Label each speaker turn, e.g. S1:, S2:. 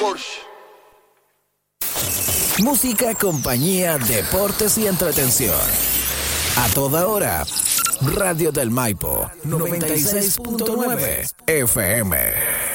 S1: Música, compañía, deportes y entretención. A toda hora. Radio del Maipo 96.9 FM.